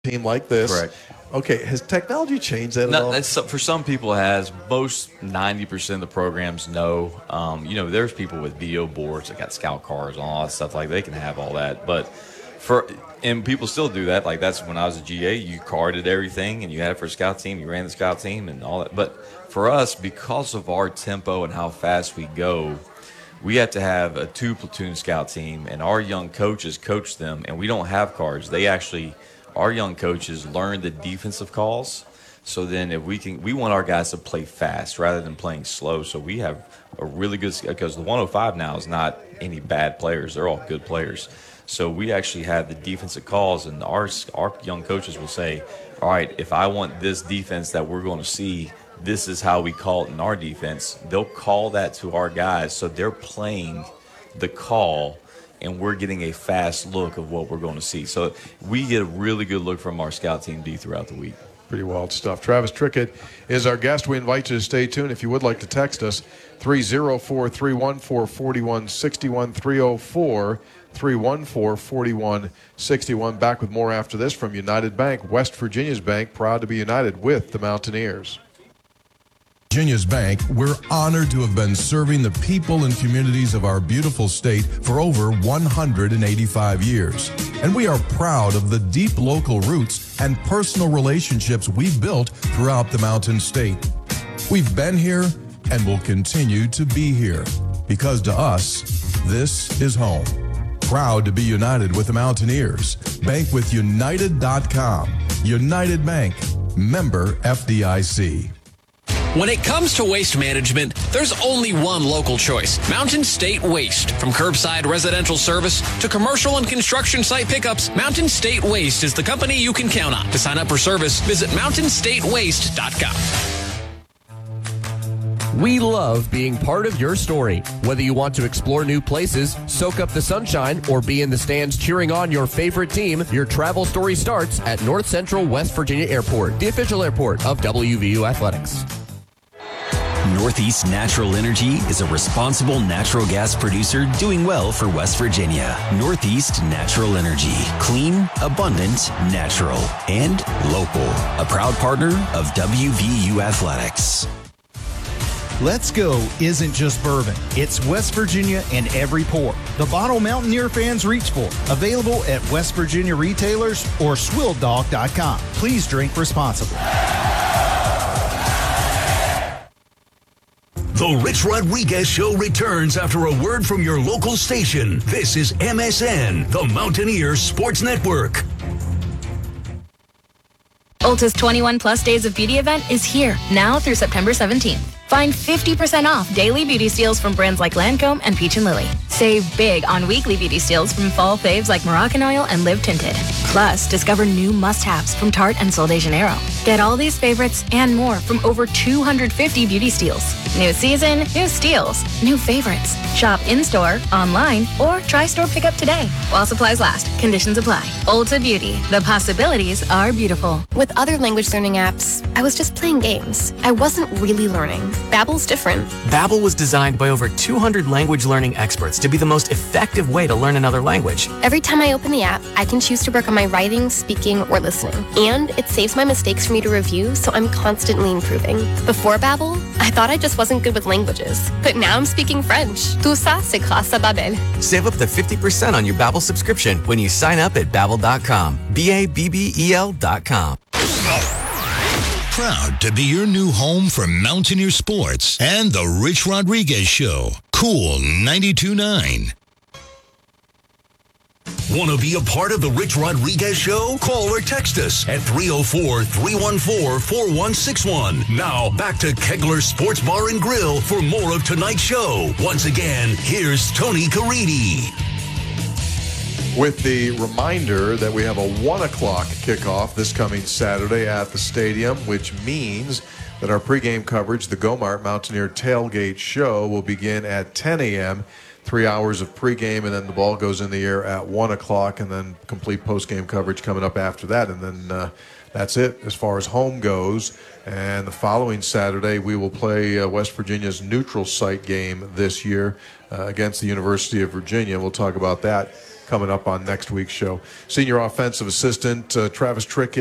team like this. Correct. Okay, has technology changed that at all? For some people it has. Most 90% of the programs know. There's people with video boards that got scout cards and all that stuff. Like, they can have all that. And people still do that. Like, that's when I was a GA, you carded everything and you had it for a scout team. You ran the scout team and all that. But for us, because of our tempo and how fast we go, we have to have a 2-platoon scout team, and our young coaches coach them, and we don't have cards. Our young coaches learn the defensive calls. So then we want our guys to play fast rather than playing slow. So we have a really good, because the 105 now is not any bad players. They're all good players. So we actually have the defensive calls, and our young coaches will say, all right, if I want this defense that we're going to see, this is how we call it in our defense. They'll call that to our guys, so they're playing the call, and we're getting a fast look of what we're going to see. So we get a really good look from our scout team D throughout the week. Pretty wild stuff. Travis Trickett is our guest. We invite you to stay tuned. If you would like to text us, 304-314-4161, 314-314-4161. Back with more after this from United Bank, West Virginia's bank, proud to be united with the Mountaineers. Virginia's Bank, we're honored to have been serving the people and communities of our beautiful state for over 185 years. And we are proud of the deep local roots and personal relationships we've built throughout the Mountain State. We've been here and will continue to be here because to us, this is home. Proud to be united with the Mountaineers. Bank with United.com. United Bank. Member FDIC. When it comes to waste management, there's only one local choice: Mountain State Waste. From curbside residential service to commercial and construction site pickups, Mountain State Waste is the company you can count on. To sign up for service, visit mountainstatewaste.com. We love being part of your story. Whether you want to explore new places, soak up the sunshine, or be in the stands cheering on your favorite team, your travel story starts at North Central West Virginia Airport, the official airport of WVU Athletics. Northeast Natural Energy is a responsible natural gas producer doing well for West Virginia. Northeast Natural Energy. Clean, abundant, natural, and local. A proud partner of WVU Athletics. Let's Go isn't just bourbon. It's West Virginia in every port. The bottle Mountaineer fans reach for. Available at West Virginia retailers or SwilldDog.com. Please drink responsibly. The Rich Rodriguez Show returns after a word from your local station. This is MSN, the Mountaineer Sports Network. Ulta's 21 Plus Days of Beauty event is here now through September 17th. Find 50% off daily beauty steals from brands like Lancome and Peach & Lily. Save big on weekly beauty steals from fall faves like Moroccan Oil and Live Tinted. Plus, discover new must-haves from Tarte and Sol de Janeiro. Get all these favorites and more from over 250 beauty steals. New season, new steals, new favorites. Shop in-store, online, or try store pickup today. While supplies last, conditions apply. Ulta Beauty. The possibilities are beautiful. With other language learning apps, I was just playing games. I wasn't really learning. Babbel's different. Babbel was designed by over 200 language learning experts to be the most effective way to learn another language. Every time I open the app, I can choose to work on my writing, speaking, or listening. And it saves my mistakes for me to review, so I'm constantly improving. Before Babbel, I thought I just wasn't good with languages. But now I'm speaking French. Tout ça, c'est grâce à Babbel. Save up to 50% on your Babbel subscription when you sign up at Babbel.com. Babbel.com. Proud to be your new home for Mountaineer Sports and the Rich Rodriguez Show. Cool 92.9. Want to be a part of the Rich Rodriguez Show? Call or text us at 304-314-4161. Now, back to Kegler Sports Bar and Grill for more of tonight's show. Once again, here's Tony Caridi. With the reminder that we have a 1 o'clock kickoff this coming Saturday at the stadium, which means that our pregame coverage, the Gomart Mountaineer Tailgate Show, will begin at 10 a.m., 3 hours of pregame, and then the ball goes in the air at 1 o'clock, and then complete postgame coverage coming up after that. And then that's it as far as home goes. And the following Saturday, we will play West Virginia's neutral site game this year against the University of Virginia. We'll talk about that coming up on next week's show. Senior offensive assistant Travis Trick